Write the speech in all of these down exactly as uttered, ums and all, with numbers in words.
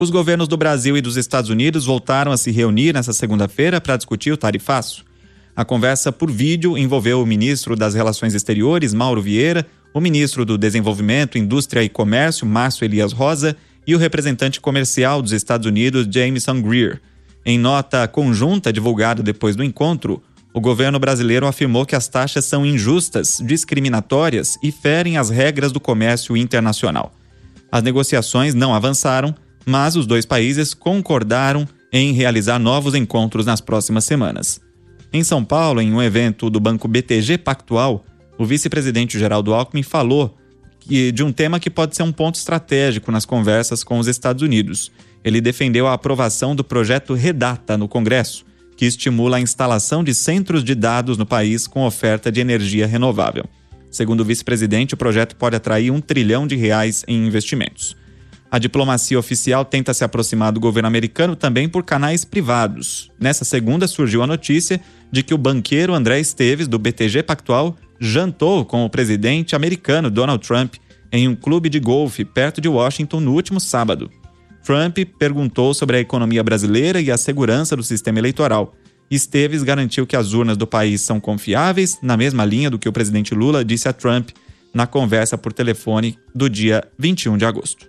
Os governos do Brasil e dos Estados Unidos voltaram a se reunir nesta segunda-feira para discutir o tarifaço. A conversa por vídeo envolveu o ministro das Relações Exteriores, Mauro Vieira, o ministro do Desenvolvimento, Indústria e Comércio, Márcio Elias Rosa, e o representante comercial dos Estados Unidos, Jameson Greer. Em nota conjunta divulgada depois do encontro, o governo brasileiro afirmou que as taxas são injustas, discriminatórias e ferem as regras do comércio internacional. As negociações não avançaram, mas os dois países concordaram em realizar novos encontros nas próximas semanas. Em São Paulo, em um evento do Banco B T G Pactual, o vice-presidente Geraldo Alckmin falou que, de um tema que pode ser um ponto estratégico nas conversas com os Estados Unidos. Ele defendeu a aprovação do projeto Redata no Congresso, que estimula a instalação de centros de dados no país com oferta de energia renovável. Segundo o vice-presidente, o projeto pode atrair um trilhão de reais em investimentos. A diplomacia oficial tenta se aproximar do governo americano também por canais privados. Nessa segunda surgiu a notícia de que o banqueiro André Esteves, do B T G Pactual, jantou com o presidente americano Donald Trump em um clube de golfe perto de Washington no último sábado. Trump perguntou sobre a economia brasileira e a segurança do sistema eleitoral. Esteves garantiu que as urnas do país são confiáveis, na mesma linha do que o presidente Lula disse a Trump na conversa por telefone do dia vinte e um de agosto.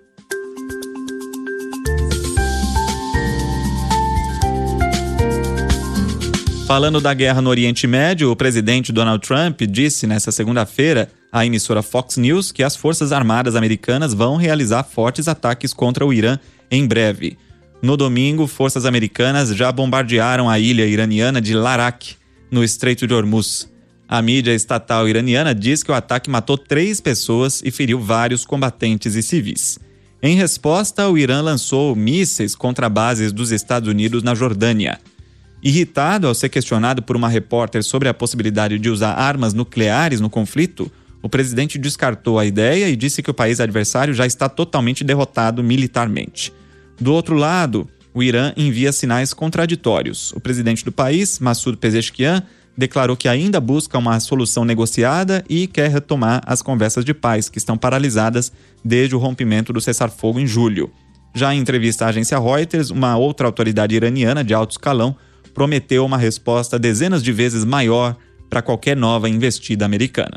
Falando da guerra no Oriente Médio, o presidente Donald Trump disse nesta segunda-feira à emissora Fox News que as Forças Armadas americanas vão realizar fortes ataques contra o Irã em breve. No domingo, forças americanas já bombardearam a ilha iraniana de Larak, no Estreito de Hormuz. A mídia estatal iraniana diz que o ataque matou três pessoas e feriu vários combatentes e civis. Em resposta, o Irã lançou mísseis contra bases dos Estados Unidos na Jordânia. Irritado ao ser questionado por uma repórter sobre a possibilidade de usar armas nucleares no conflito, o presidente descartou a ideia e disse que o país adversário já está totalmente derrotado militarmente. Do outro lado, o Irã envia sinais contraditórios. O presidente do país, Massoud Pezeshkian, declarou que ainda busca uma solução negociada e quer retomar as conversas de paz, que estão paralisadas desde o rompimento do cessar-fogo em julho. Já em entrevista à agência Reuters, uma outra autoridade iraniana de alto escalão prometeu uma resposta dezenas de vezes maior para qualquer nova investida americana.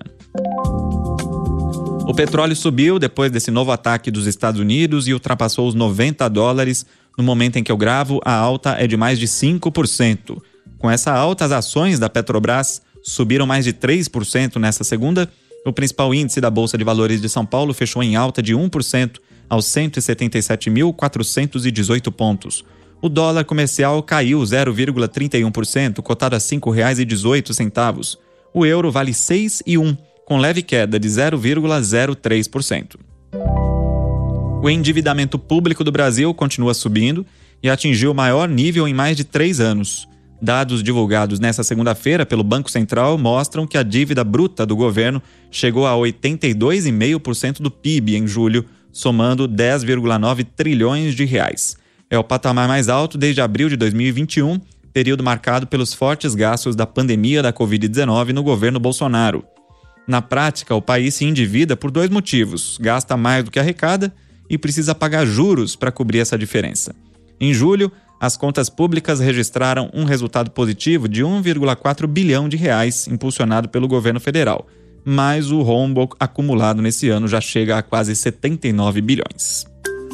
O petróleo subiu depois desse novo ataque dos Estados Unidos e ultrapassou os noventa dólares. No momento em que eu gravo, a alta é de mais de cinco por cento. Com essa alta, as ações da Petrobras subiram mais de três por cento nesta segunda. O principal índice da Bolsa de Valores de São Paulo fechou em alta de um por cento aos cento e setenta e sete mil, quatrocentos e dezoito pontos. O dólar comercial caiu zero vírgula trinta e um por cento, cotado a cinco reais e dezoito centavos. O euro vale seis reais e um centavo, com leve queda de zero vírgula zero três por cento. O endividamento público do Brasil continua subindo e atingiu o maior nível em mais de três anos. Dados divulgados nesta segunda-feira pelo Banco Central mostram que a dívida bruta do governo chegou a oitenta e dois vírgula cinco por cento do P I B em julho, somando dez vírgula nove trilhões de reais. É o patamar mais alto desde abril de dois mil e vinte e um, período marcado pelos fortes gastos da pandemia da covid dezenove no governo Bolsonaro. Na prática, o país se endivida por dois motivos: gasta mais do que arrecada e precisa pagar juros para cobrir essa diferença. Em julho, as contas públicas registraram um resultado positivo de um vírgula quatro bilhão de reais, impulsionado pelo governo federal. Mas o rombo acumulado nesse ano já chega a quase setenta e nove bilhões.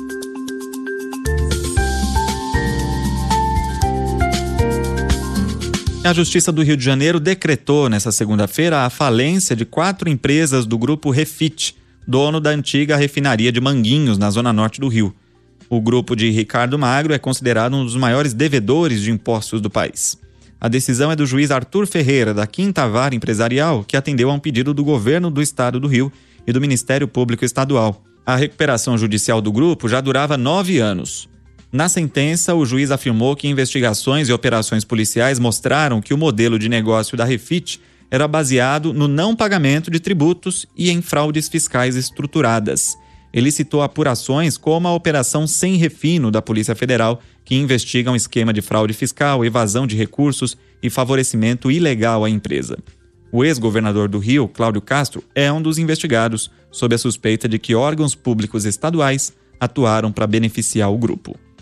A Justiça do Rio de Janeiro decretou nesta segunda-feira a falência de quatro empresas do grupo Refit, dono da antiga refinaria de Manguinhos, na zona norte do Rio. O grupo de Ricardo Magro é considerado um dos maiores devedores de impostos do país. A decisão é do juiz Arthur Ferreira, da Quinta Vara Empresarial, que atendeu a um pedido do governo do estado do Rio e do Ministério Público Estadual. A recuperação judicial do grupo já durava nove anos. Na sentença, o juiz afirmou que investigações e operações policiais mostraram que o modelo de negócio da Refit era baseado no não pagamento de tributos e em fraudes fiscais estruturadas. Ele citou apurações como a Operação Sem Refino da Polícia Federal, que investiga um esquema de fraude fiscal, evasão de recursos e favorecimento ilegal à empresa. O ex-governador do Rio, Cláudio Castro, é um dos investigados, sob a suspeita de que órgãos públicos estaduais atuaram para beneficiar o grupo.